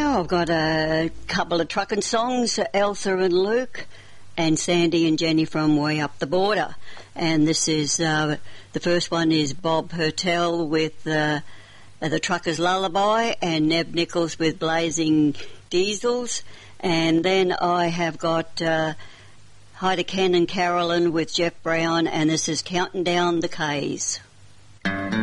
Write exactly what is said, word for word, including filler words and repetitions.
Oh, I've got a couple of trucking songs, Elsa and Luke, and Sandy and Jenny from Way Up the Border. And this is, uh, the first one is Bob Hertel with uh, The Trucker's Lullaby, and Neb Nichols with Blazing Diesels. And then I have got uh, Heide Ken and Carolyn with Jeff Brown, and this is Counting Down the K's.